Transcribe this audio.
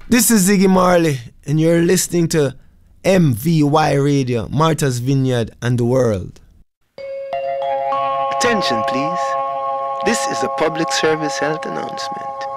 This is Ziggy Marley, and you're listening to MVY Radio, Martha's Vineyard and the World. Attention, please. This is a public service health announcement.